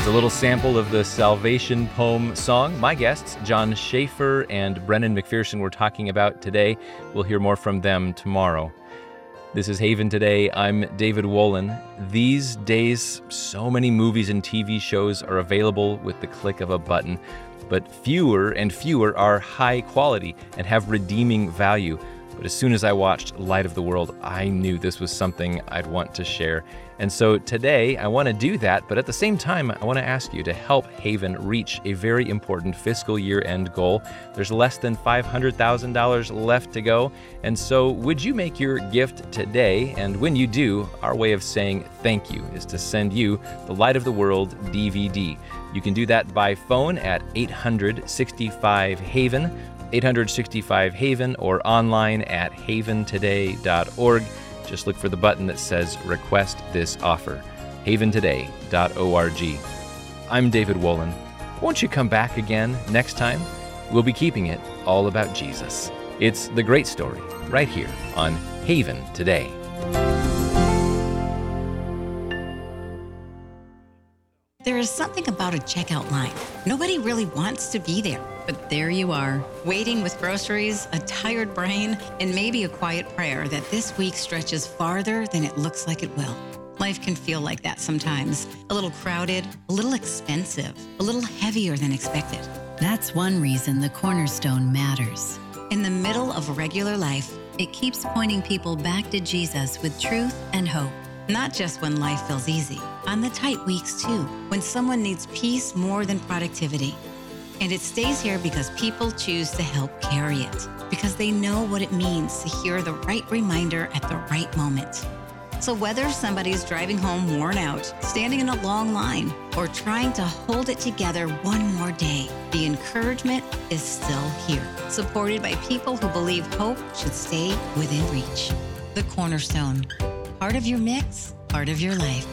A little sample of the Salvation Poem song. My guests, John Schaefer and Brennan McPherson, were talking about today. We'll hear more from them tomorrow. This is Haven Today. I'm David Wolin. These days, so many movies and TV shows are available with the click of a button, but fewer and fewer are high quality and have redeeming value. But as soon as I watched Light of the World, I knew this was something I'd want to share. And so today, I want to do that, but at the same time, I want to ask you to help Haven reach a very important fiscal year-end goal. There's less than $500,000 left to go, and so would you make your gift today? And when you do, our way of saying thank you is to send you the Light of the World DVD. You can do that by phone at 865-HAVEN, 865-HAVEN, or online at haventoday.org. Just look for the button that says Request This Offer, haventoday.org. I'm David Wolin. Won't you come back again next time? We'll be keeping it all about Jesus. It's the great story right here on Haven Today. There is something about a checkout line. Nobody really wants to be there. But there you are, waiting with groceries, a tired brain, and maybe a quiet prayer that this week stretches farther than it looks like it will. Life can feel like that sometimes. A little crowded, a little expensive, a little heavier than expected. That's one reason the Cornerstone matters. In the middle of regular life, It keeps pointing people back to Jesus with truth and hope. not just when life feels easy, on the tight weeks too, when someone needs peace more than productivity. And it stays here because people choose to help carry it, because they know what it means to hear the right reminder at the right moment. So whether somebody's driving home worn out, standing in a long line, or trying to hold it together one more day, the encouragement is still here, supported by people who believe hope should stay within reach. The Cornerstone. Part of your mix, part of your life.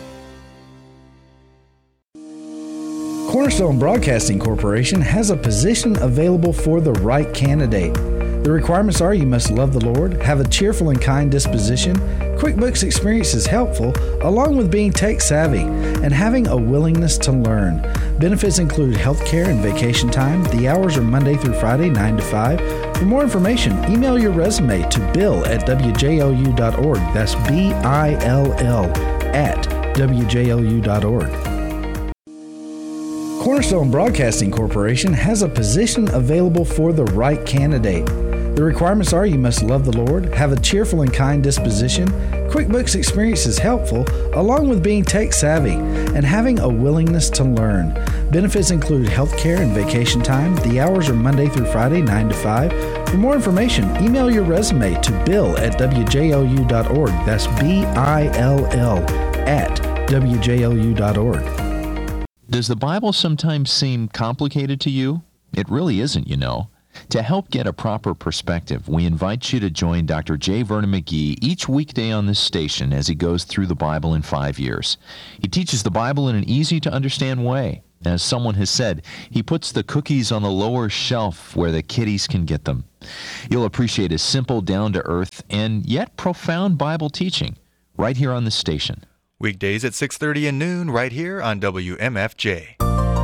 Cornerstone Broadcasting Corporation has a position available for the right candidate. The requirements are you must love the Lord, have a cheerful and kind disposition, QuickBooks experience is helpful, along with being tech savvy, and having a willingness to learn. Benefits include health care and vacation time. The hours are Monday through Friday, 9 to 5. For more information, email your resume to bill@wjou.org. That's BILL at wjou.org. Cornerstone Broadcasting Corporation has a position available for the right candidate. The requirements are you must love the Lord, have a cheerful and kind disposition, QuickBooks experience is helpful, along with being tech savvy, and having a willingness to learn. Benefits include health care and vacation time. The hours are Monday through Friday, 9 to 5. For more information, email your resume to bill@wjou.org. That's BILL at wjou.org. Does the Bible sometimes seem complicated to you? It really isn't, you know. To help get a proper perspective, we invite you to join Dr. J. Vernon McGee each weekday on this station as he goes through the Bible in 5 years. He teaches the Bible in an easy-to-understand way. As someone has said, he puts the cookies on the lower shelf where the kiddies can get them. You'll appreciate his simple, down-to-earth, and yet profound Bible teaching right here on this station. Weekdays at 6:30 and noon right here on WMFJ.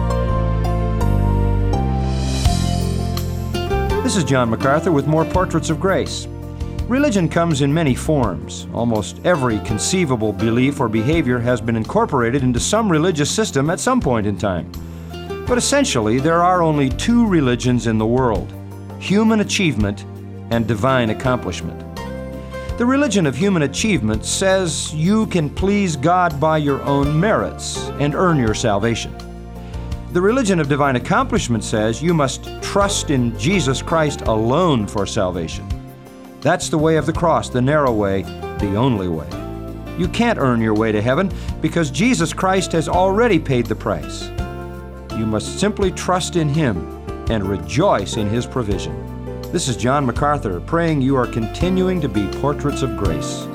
This is John MacArthur with more Portraits of Grace. Religion comes in many forms. Almost every conceivable belief or behavior has been incorporated into some religious system at some point in time. But essentially, there are only two religions in the world: human achievement and divine accomplishment. The religion of human achievement says you can please God by your own merits and earn your salvation. The religion of divine accomplishment says you must trust in Jesus Christ alone for salvation. That's the way of the cross, the narrow way, the only way. You can't earn your way to heaven because Jesus Christ has already paid the price. You must simply trust in Him and rejoice in His provision. This is John MacArthur praying you are continuing to be portraits of grace.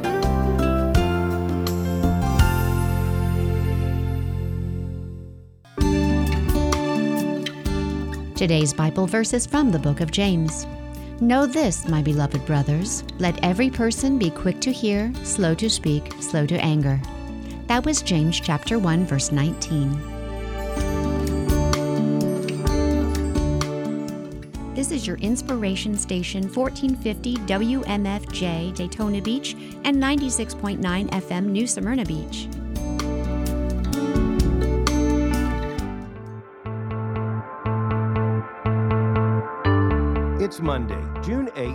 Today's Bible verse is from the book of James. Know this, my beloved brothers, let every person be quick to hear, slow to speak, slow to anger. That was James chapter 1, verse 19. This is your inspiration station, 1450 WMFJ Daytona Beach and 96.9 FM New Smyrna Beach. It's Monday, June 8,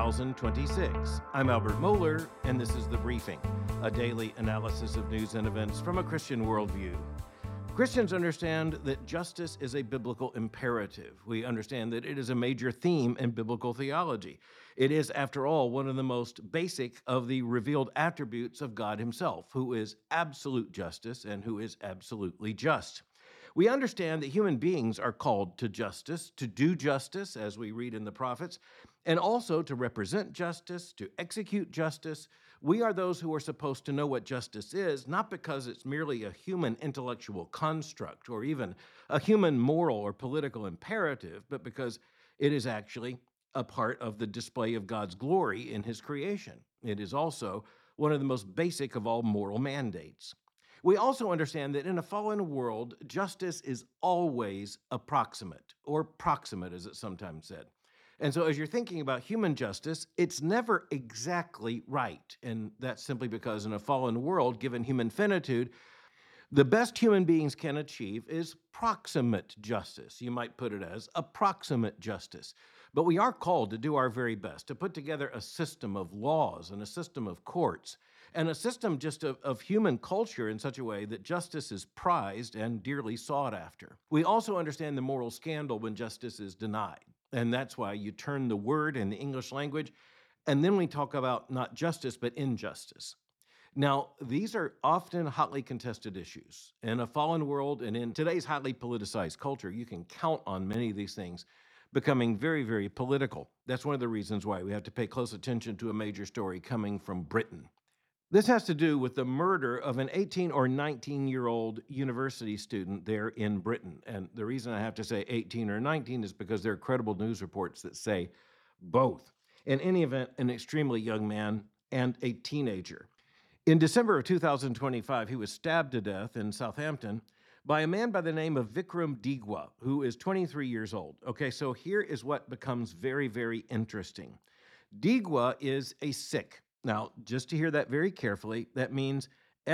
2026. I'm Albert Mohler, and this is The Briefing, a daily analysis of news and events from a Christian worldview. Christians understand that justice is a biblical imperative. We understand that it is a major theme in biblical theology. It is, after all, one of the most basic of the revealed attributes of God himself, who is absolute justice and who is absolutely just. We understand that human beings are called to justice, to do justice, as we read in the prophets, and also to represent justice, to execute justice. We are those who are supposed to know what justice is, not because it's merely a human intellectual construct or even a human moral or political imperative, but because it is actually a part of the display of God's glory in his creation. It is also one of the most basic of all moral mandates. We also understand that in a fallen world, justice is always approximate, or proximate as it's sometimes said. And so as you're thinking about human justice, it's never exactly right. And that's simply because in a fallen world, given human finitude, the best human beings can achieve is proximate justice. You might put it as approximate justice. But we are called to do our very best, to put together a system of laws and a system of courts and a system just of human culture in such a way that justice is prized and dearly sought after. We also understand the moral scandal when justice is denied. And that's why you turn the word in the English language, and then we talk about not justice, but injustice. Now, these are often hotly contested issues. In a fallen world and in today's highly politicized culture, you can count on many of these things becoming very, very political. That's one of the reasons why we have to pay close attention to a major story coming from Britain. This has to do with the murder of an 18 or 19-year-old university student there in Britain. And the reason I have to say 18 or 19 is because there are credible news reports that say both. In any event, an extremely young man and a teenager. In December of 2025, he was stabbed to death in Southampton by a man by the name of Vikram Digwa, who is 23 years old. Okay, so here is what becomes very, very interesting. Digwa is a Sikh. Now, just to hear that very carefully, that means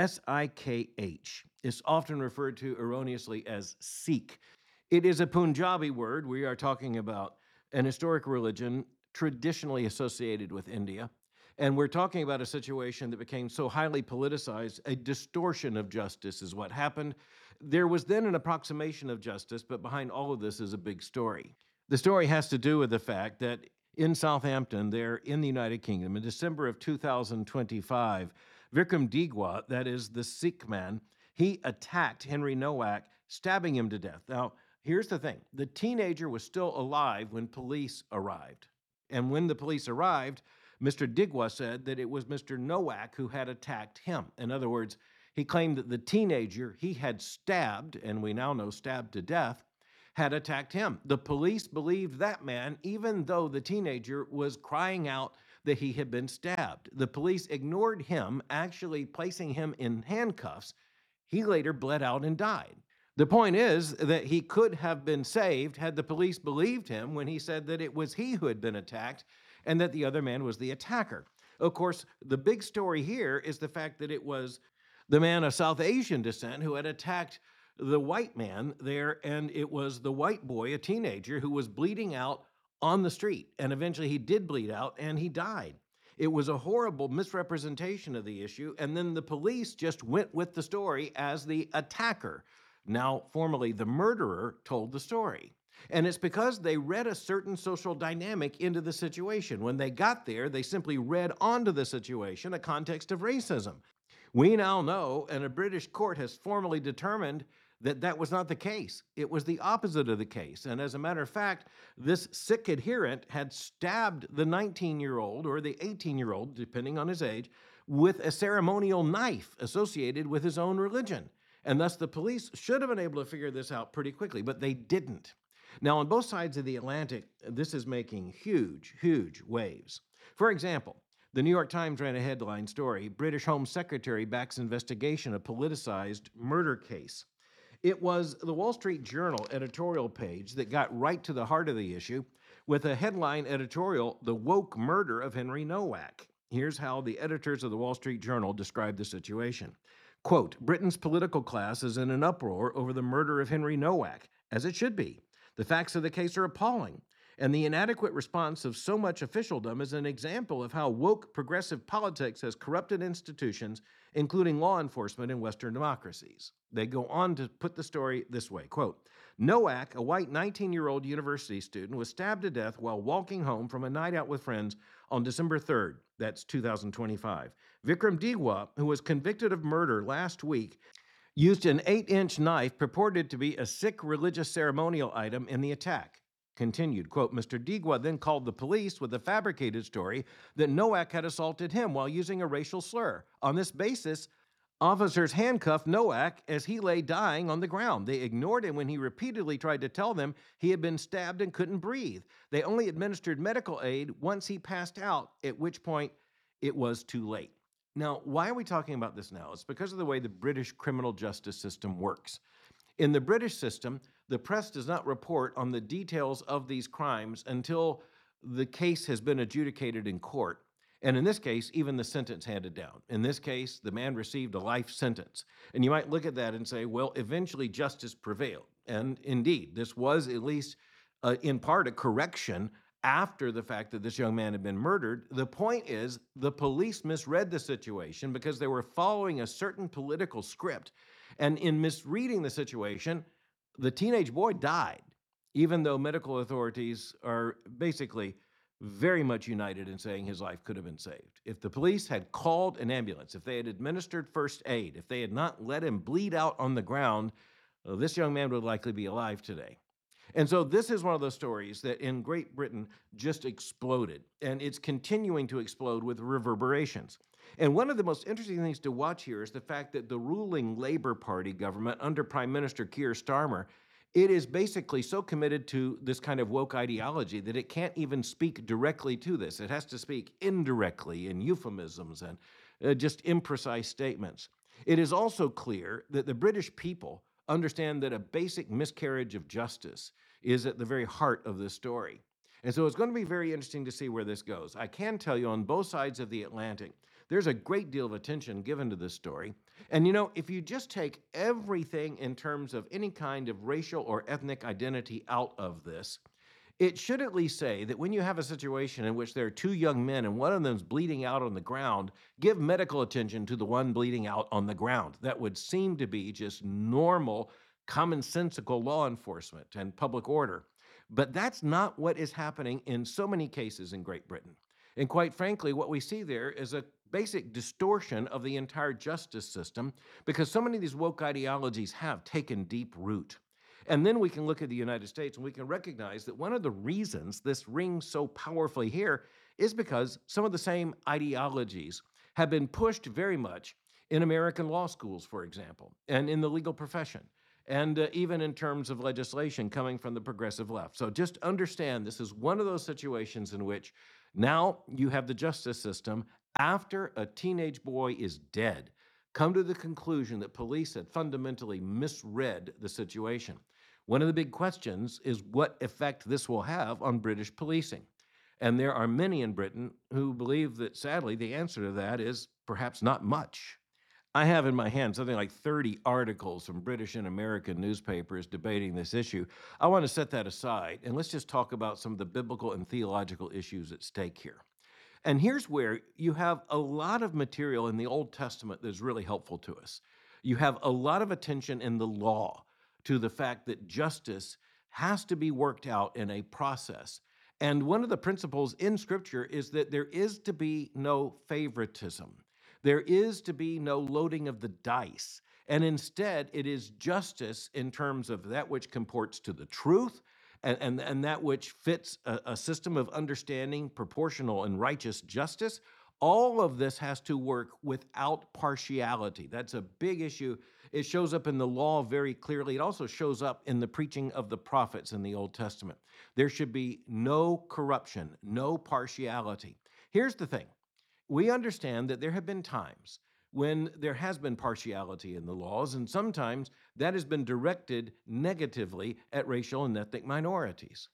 S-I-K-H. It's often referred to erroneously as Sikh. It is a Punjabi word. We are talking about an historic religion traditionally associated with India. And we're talking about a situation that became so highly politicized, a distortion of justice is what happened. There was then an approximation of justice, but behind all of this is a big story. The story has to do with the fact that in Southampton, there in the United Kingdom, in December of 2025, Vikram Digwa, that is the Sikh man, he attacked Henry Nowak, stabbing him to death. Now, here's the thing. The teenager was still alive when police arrived. And when the police arrived, Mr. Digwa said that it was Mr. Nowak who had attacked him. In other words, he claimed that the teenager he had stabbed, and we now know stabbed to death, had attacked him. The police believed that man, even though the teenager was crying out that he had been stabbed. The police ignored him, actually placing him in handcuffs. He later bled out and died. The point is that he could have been saved had the police believed him when he said that it was he who had been attacked and that the other man was the attacker. Of course, the big story here is the fact that it was the man of South Asian descent who had attacked the white man there, and it was the white boy, a teenager, who was bleeding out on the street. And eventually he did bleed out and he died. It was a horrible misrepresentation of the issue, and then the police just went with the story as the attacker, now formerly the murderer, told the story. And it's because they read a certain social dynamic into the situation. When they got there, they simply read onto the situation a context of racism. We now know, and a British court has formally determined that that was not the case. It was the opposite of the case. And as a matter of fact, this Sikh adherent had stabbed the 19-year-old or the 18-year-old, depending on his age, with a ceremonial knife associated with his own religion. And thus the police should have been able to figure this out pretty quickly, but they didn't. Now, on both sides of the Atlantic, this is making huge, huge waves. For example, the New York Times ran a headline story, British Home Secretary backs investigation of politicized murder case. It was the Wall Street Journal editorial page that got right to the heart of the issue with a headline editorial, "The Woke Murder of Henry Nowak." Here's how the editors of the Wall Street Journal describe the situation. Quote, "Britain's political class is in an uproar over the murder of Henry Nowak, as it should be. The facts of the case are appalling, and the inadequate response of so much officialdom is an example of how woke progressive politics has corrupted institutions, including law enforcement in Western democracies." They go on to put the story this way, quote, "Nowak, a white 19-year-old university student, was stabbed to death while walking home from a night out with friends on December 3rd, that's 2025. Vikram Digwa, who was convicted of murder last week, used an 8-inch knife purported to be a Sikh religious ceremonial item in the attack." Continued, quote, "Mr. Digwa then called the police with a fabricated story that Nowak had assaulted him while using a racial slur. On this basis, officers handcuffed Nowak as he lay dying on the ground. They ignored him when he repeatedly tried to tell them he had been stabbed and couldn't breathe. They only administered medical aid once he passed out, at which point it was too late." Now, why are we talking about this now? It's because of the way the British criminal justice system works. In the British system, the press does not report on the details of these crimes until the case has been adjudicated in court. And in this case, even the sentence handed down. In this case, the man received a life sentence. And you might look at that and say, well, eventually justice prevailed. And indeed, this was at least in part a correction after the fact that this young man had been murdered. The point is, the police misread the situation because they were following a certain political script. And in misreading the situation, the teenage boy died, even though medical authorities are basically very much united in saying his life could have been saved. If the police had called an ambulance, if they had administered first aid, if they had not let him bleed out on the ground, this young man would likely be alive today. And so this is one of those stories that in Great Britain just exploded, and it's continuing to explode with reverberations. And one of the most interesting things to watch here is the fact that the ruling Labour Party government under Prime Minister Keir Starmer, it is basically so committed to this kind of woke ideology that it can't even speak directly to this. It has to speak indirectly in euphemisms and just imprecise statements. It is also clear that the British people understand that a basic miscarriage of justice is at the very heart of this story. And so it's going to be very interesting to see where this goes. I can tell you on both sides of the Atlantic, there's a great deal of attention given to this story. And you know, if you just take everything in terms of any kind of racial or ethnic identity out of this, it should at least say that when you have a situation in which there are two young men and one of them's bleeding out on the ground, give medical attention to the one bleeding out on the ground. That would seem to be just normal, commonsensical law enforcement and public order. But that's not what is happening in so many cases in Great Britain. And quite frankly, what we see there is a basic distortion of the entire justice system because so many of these woke ideologies have taken deep root. And then we can look at the United States and we can recognize that one of the reasons this rings so powerfully here is because some of the same ideologies have been pushed very much in American law schools, for example, and in the legal profession, and even in terms of legislation coming from the progressive left. So just understand this is one of those situations in which now you have the justice system, after a teenage boy is dead, come to the conclusion that police had fundamentally misread the situation. One of the big questions is what effect this will have on British policing. And there are many in Britain who believe that, sadly, the answer to that is perhaps not much. I have in my hand something like 30 articles from British and American newspapers debating this issue. I want to set that aside, and let's just talk about some of the biblical and theological issues at stake here. And here's where you have a lot of material in the Old Testament that's really helpful to us. You have a lot of attention in the law to the fact that justice has to be worked out in a process. And one of the principles in Scripture is that there is to be no favoritism. There is to be no loading of the dice. And instead, it is justice in terms of that which comports to the truth and that which fits a system of understanding, proportional and righteous justice. All of this has to work without partiality. That's a big issue. It shows up in the law very clearly. It also shows up in the preaching of the prophets in the Old Testament. There should be no corruption, no partiality. Here's the thing. We understand that there have been times when there has been partiality in the laws, and sometimes that has been directed negatively at racial and ethnic minorities.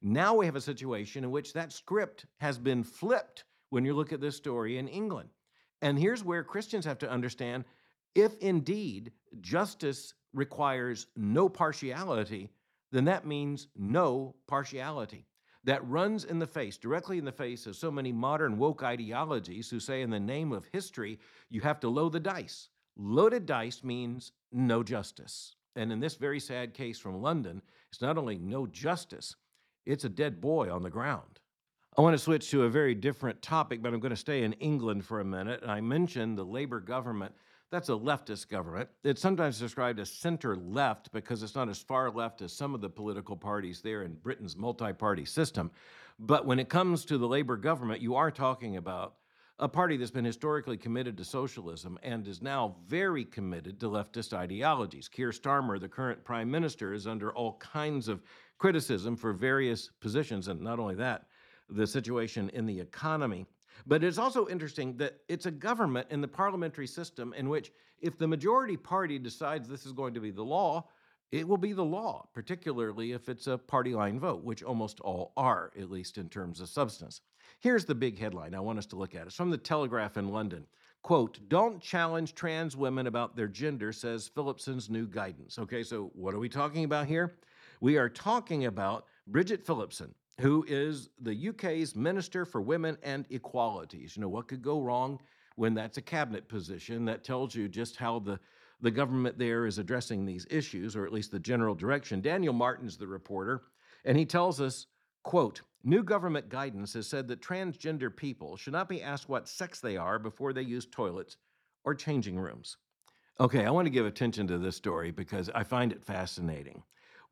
Now we have a situation in which that script has been flipped when you look at this story in England. And here's where Christians have to understand, if indeed justice requires no partiality, then that means no partiality. That runs in the face, directly in the face of so many modern woke ideologies who say in the name of history, you have to load the dice. Loaded dice means no justice. And in this very sad case from London, it's not only no justice, it's a dead boy on the ground. I want to switch to a very different topic, but I'm going to stay in England for a minute. I mentioned the Labour government. That's a leftist government. It's sometimes described as center-left because it's not as far left as some of the political parties there in Britain's multi-party system. But when it comes to the Labour government, you are talking about a party that's been historically committed to socialism and is now very committed to leftist ideologies. Keir Starmer, the current prime minister, is under all kinds of criticism for various positions, and not only that, the situation in the economy. But it's also interesting that it's a government in the parliamentary system in which if the majority party decides this is going to be the law, it will be the law, particularly if it's a party line vote, which almost all are, at least in terms of substance. Here's the big headline I want us to look at. It's from the Telegraph in London. Quote, "Don't challenge trans women about their gender," says Phillipson's new guidance. Okay, so what are we talking about here? We are talking about Bridget Phillipson, who is the UK's Minister for Women and Equalities. You know, what could go wrong when that's a cabinet position? That tells you just how the government there is addressing these issues, or at least the general direction. Daniel Martin's the reporter, and he tells us, quote, "New government guidance has said that transgender people should not be asked what sex they are before they use toilets or changing rooms." Okay, I want to give attention to this story because I find it fascinating.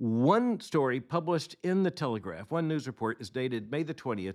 One story published in the Telegraph, one news report, is dated May the 20th,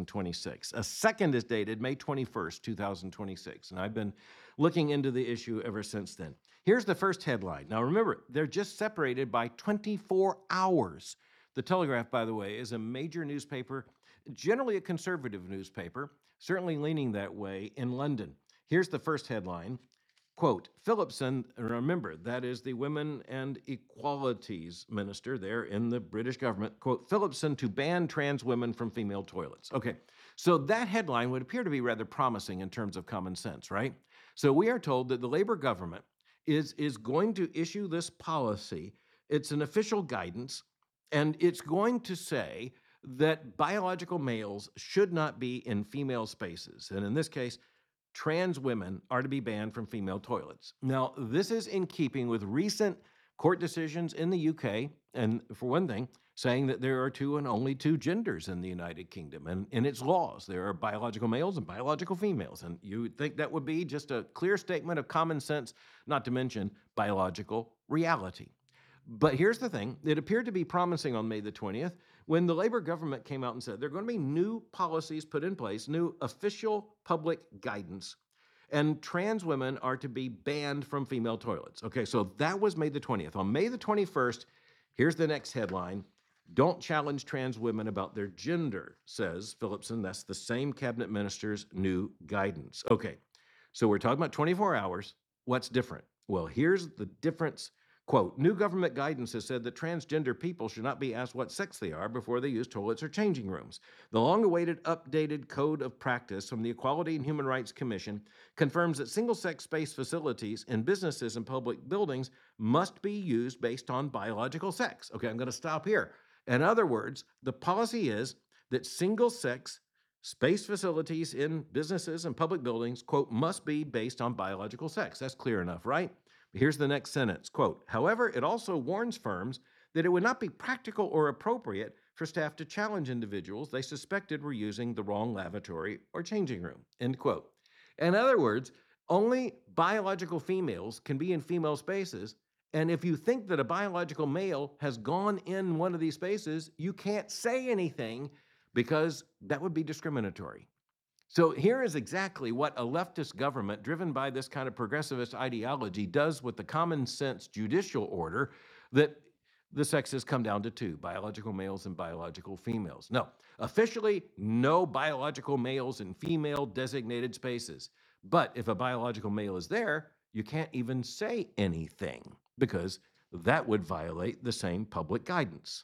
2026. A second is dated May 21st, 2026. And I've been looking into the issue ever since then. Here's the first headline. Now remember, they're just separated by 24 hours. The Telegraph, by the way, is a major newspaper, generally a conservative newspaper, certainly leaning that way in London. Here's the first headline. Quote, "Phillipson," remember, that is the Women and Equalities Minister there in the British government, quote, "Phillipson to ban trans women from female toilets." Okay, so that headline would appear to be rather promising in terms of common sense, right? So we are told that the Labour government is going to issue this policy. It's an official guidance, and it's going to say that biological males should not be in female spaces. And in this case, trans women are to be banned from female toilets. Now, this is in keeping with recent court decisions in the UK, and for one thing, saying that there are two and only two genders in the United Kingdom. And in its laws, there are biological males and biological females. And you would think that would be just a clear statement of common sense, not to mention biological reality. But here's the thing. It appeared to be promising on May the 20th when the Labour government came out and said there are going to be new policies put in place, new official public guidance, and trans women are to be banned from female toilets. Okay, so that was May the 20th. On May the 21st, here's the next headline. "Don't challenge trans women about their gender," says Phillipson. That's the same cabinet minister's new guidance. Okay, so we're talking about 24 hours. What's different? Well, here's the difference. Quote, "New government guidance has said that transgender people should not be asked what sex they are before they use toilets or changing rooms. The long-awaited updated code of practice from the Equality and Human Rights Commission confirms that single-sex space facilities in businesses and public buildings must be used based on biological sex." Okay, I'm going to stop here. In other words, the policy is that single-sex space facilities in businesses and public buildings, quote, "must be based on biological sex." That's clear enough, right? Here's the next sentence, quote, "However, it also warns firms that it would not be practical or appropriate for staff to challenge individuals they suspected were using the wrong lavatory or changing room," end quote. In other words, only biological females can be in female spaces, and if you think that a biological male has gone in one of these spaces, you can't say anything because that would be discriminatory. So here is exactly what a leftist government driven by this kind of progressivist ideology does with the common sense judicial order that the sexes come down to two, biological males and biological females. No, officially, no biological males in female designated spaces. But if a biological male is there, you can't even say anything because that would violate the same public guidance.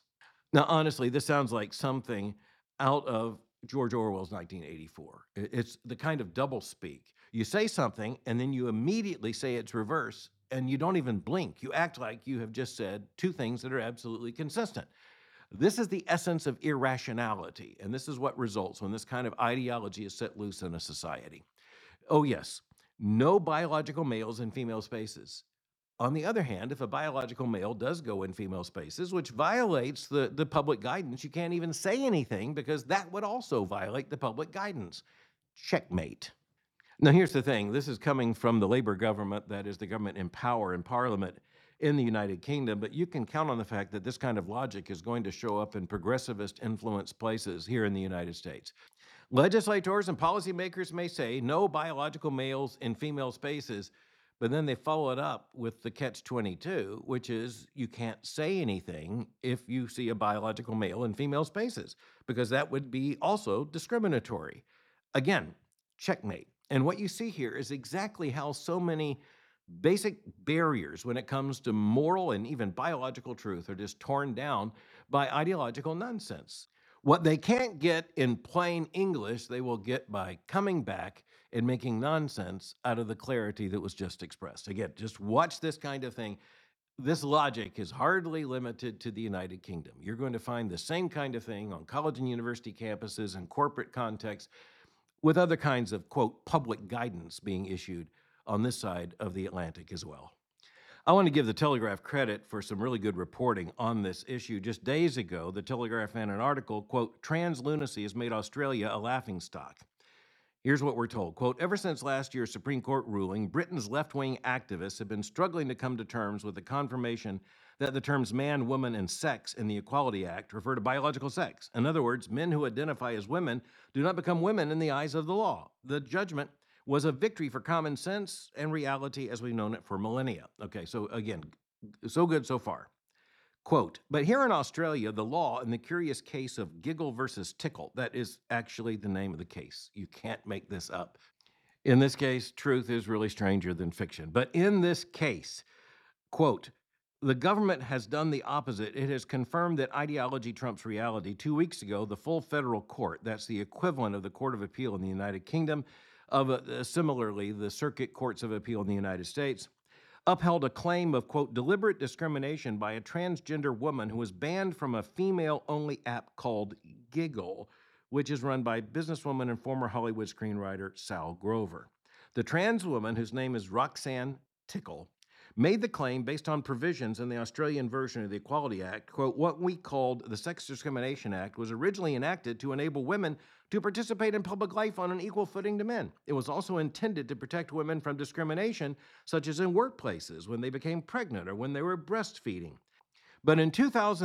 Now, honestly, this sounds like something out of George Orwell's 1984. It's the kind of doublespeak. You say something and then you immediately say it's reverse and you don't even blink. You act like you have just said two things that are absolutely consistent. This is the essence of irrationality, and this is what results when this kind of ideology is set loose in a society. Oh, yes, no biological males in female spaces. On the other hand, if a biological male does go in female spaces, which violates the public guidance, you can't even say anything because that would also violate the public guidance. Checkmate. Now, here's the thing. This is coming from the Labour government, that is the government in power in Parliament in the United Kingdom, but you can count on the fact that this kind of logic is going to show up in progressivist influenced places here in the United States. Legislators and policymakers may say no biological males in female spaces, but then they follow it up with the catch-22, which is you can't say anything if you see a biological male in female spaces, because that would be also discriminatory. Again, checkmate. And what you see here is exactly how so many basic barriers when it comes to moral and even biological truth are just torn down by ideological nonsense. What they can't get in plain English, they will get by coming back and making nonsense out of the clarity that was just expressed. Again, just watch this kind of thing. This logic is hardly limited to the United Kingdom. You're going to find the same kind of thing on college and university campuses and corporate contexts with other kinds of, quote, public guidance being issued on this side of the Atlantic as well. I want to give the Telegraph credit for some really good reporting on this issue. Just days ago, the Telegraph ran an article, quote, "Trans lunacy has made Australia a laughingstock." Here's what we're told, quote, "Ever since last year's Supreme Court ruling, Britain's left-wing activists have been struggling to come to terms with the confirmation that the terms man, woman, and sex in the Equality Act refer to biological sex. In other words, men who identify as women do not become women in the eyes of the law. The judgment was a victory for common sense and reality as we've known it for millennia." Okay, so again, so good so far. Quote, "But here in Australia, the law in the curious case of Giggle versus Tickle," that is actually the name of the case. You can't make this up. In this case, truth is really stranger than fiction. But in this case, quote, "The government has done the opposite. It has confirmed that ideology trumps reality. 2 weeks ago, the full federal court," that's the equivalent of the Court of Appeal in the United Kingdom, similarly, the Circuit Courts of Appeal in the United States, upheld a claim of, quote, "deliberate discrimination by a transgender woman who was banned from a female-only app called Giggle, which is run by businesswoman and former Hollywood screenwriter Sal Grover. The trans woman, whose name is Roxanne Tickle, made the claim based on provisions in the Australian version of the Equality Act. Quote, "What we called the Sex Discrimination Act was originally enacted to enable women to participate in public life on an equal footing to men. It was also intended to protect women from discrimination, such as in workplaces when they became pregnant or when they were breastfeeding. But in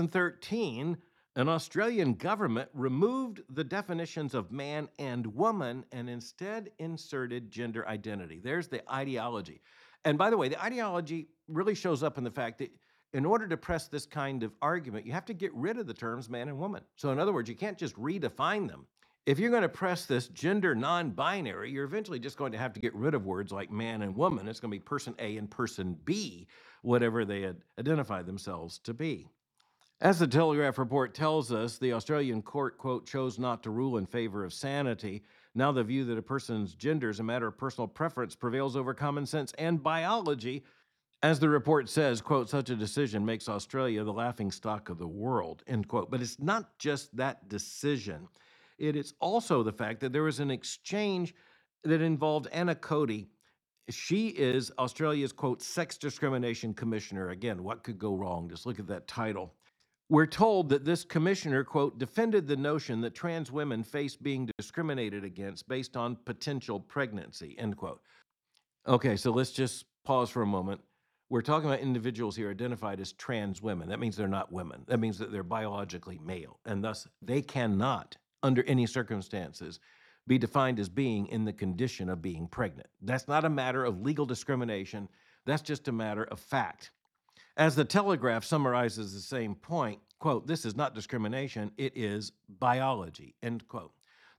2013, an Australian government removed the definitions of man and woman and instead inserted gender identity." There's the ideology. And by the way, the ideology really shows up in the fact that in order to press this kind of argument, you have to get rid of the terms man and woman. So in other words, you can't just redefine them. If you're going to press this gender non-binary, you're eventually just going to have to get rid of words like man and woman. It's going to be person A and person B, whatever they identify themselves to be. As the Telegraph report tells us, the Australian court, quote, "chose not to rule in favor of sanity. Now the view that a person's gender is a matter of personal preference prevails over common sense and biology." As the report says, quote, "such a decision makes Australia the laughingstock of the world," end quote. But it's not just that decision. It is also the fact that there was an exchange that involved Anna Cody. She is Australia's, quote, "sex discrimination commissioner." Again, what could go wrong? Just look at that title. We're told that this commissioner, quote, "defended the notion that trans women face being discriminated against based on potential pregnancy," end quote. Okay, so let's just pause for a moment. We're talking about individuals here identified as trans women. That means they're not women. That means that they're biologically male, and thus they cannot, under any circumstances, be defined as being in the condition of being pregnant. That's not a matter of legal discrimination. That's just a matter of fact. As the Telegraph summarizes the same point, quote, "this is not discrimination, it is biology," end quote.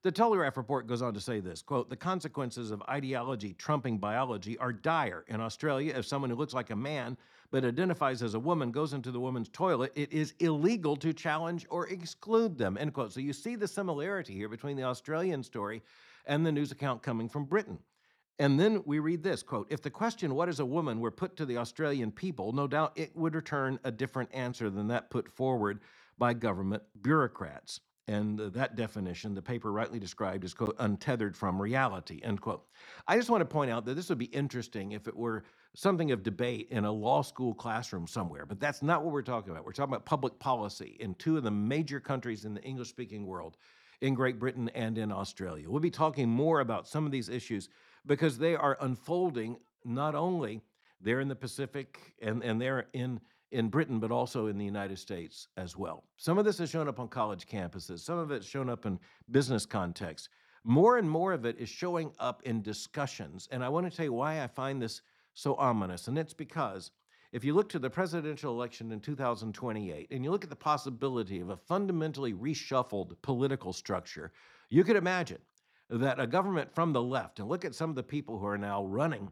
The Telegraph report goes on to say this, quote, "The consequences of ideology trumping biology are dire. In Australia, if someone who looks like a man but identifies as a woman goes into the woman's toilet, it is illegal to challenge or exclude them," end quote. So you see the similarity here between the Australian story and the news account coming from Britain. And then we read this, quote, "If the question, what is a woman, were put to the Australian people, no doubt it would return a different answer than that put forward by government bureaucrats." And that definition, the paper rightly described as, quote, "untethered from reality," end quote. I just want to point out that this would be interesting if it were something of debate in a law school classroom somewhere, but that's not what we're talking about. We're talking about public policy in two of the major countries in the English-speaking world, in Great Britain and in Australia. We'll be talking more about some of these issues because they are unfolding not only there in the Pacific and there in Britain, but also in the United States as well. Some of this has shown up on college campuses. Some of it's shown up in business context. More and more of it is showing up in discussions. And I want to tell you why I find this so ominous. And it's because if you look to the presidential election in 2028, and you look at the possibility of a fundamentally reshuffled political structure, you could imagine that a government from the left, and look at some of the people who are now running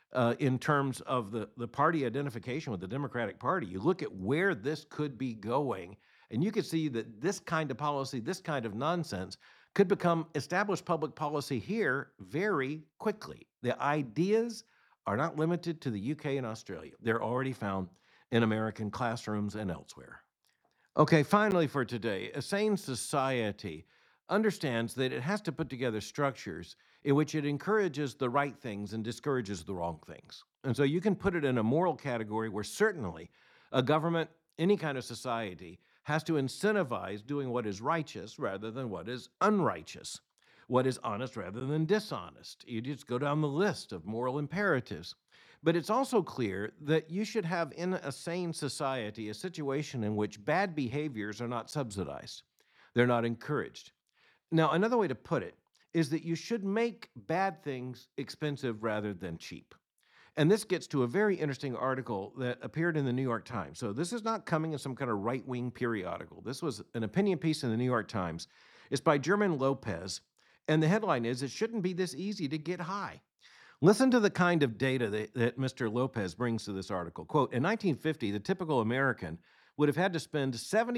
in terms of the party identification with the Democratic Party. You look at where this could be going, and you can see that this kind of policy, this kind of nonsense, could become established public policy here very quickly. The ideas are not limited to the UK and Australia. They're already found in American classrooms and elsewhere. Okay, finally for today, a sane society understands that it has to put together structures in which it encourages the right things and discourages the wrong things. And so you can put it in a moral category where certainly a government, any kind of society, has to incentivize doing what is righteous rather than what is unrighteous, what is honest rather than dishonest. You just go down the list of moral imperatives. But it's also clear that you should have in a sane society a situation in which bad behaviors are not subsidized. They're not encouraged. Now, another way to put it is that you should make bad things expensive rather than cheap. And this gets to a very interesting article that appeared in the New York Times. So this is not coming in some kind of right-wing periodical. This was an opinion piece in the New York Times. It's by German Lopez, and the headline is, "It shouldn't be this easy to get high." Listen to the kind of data that Mr. Lopez brings to this article. Quote, "In 1950, the typical American would have had to spend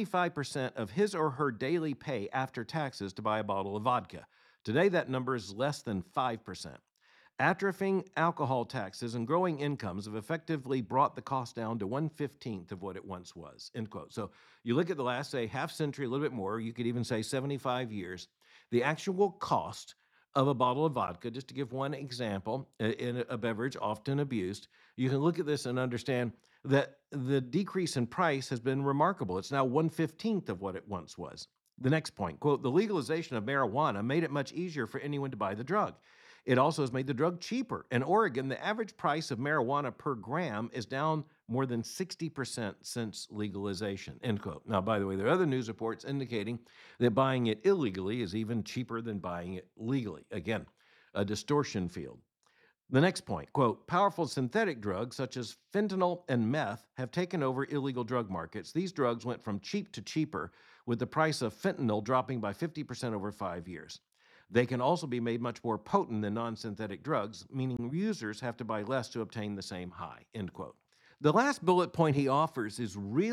75% of his or her daily pay after taxes to buy a bottle of vodka. Today, that number is less than 5%. Atrophying alcohol taxes and growing incomes have effectively brought the cost down to 1/15 of what it once was," end quote. So you look at the last, say, half century, a little bit more, you could even say 75 years, the actual cost of a bottle of vodka, just to give one example, in a beverage often abused, you can look at this and understand that the decrease in price has been remarkable. It's now 1/15 of what it once was. The next point, quote, "The legalization of marijuana made it much easier for anyone to buy the drug. It also has made the drug cheaper. In Oregon, the average price of marijuana per gram is down more than 60% since legalization," end quote. Now, by the way, there are other news reports indicating that buying it illegally is even cheaper than buying it legally. Again, a distortion field. The next point, quote, "Powerful synthetic drugs such as fentanyl and meth have taken over illegal drug markets. These drugs went from cheap to cheaper, with the price of fentanyl dropping by 50% over 5 years. They can also be made much more potent than non-synthetic drugs, meaning users have to buy less to obtain the same high," end quote. The last bullet point he offers is really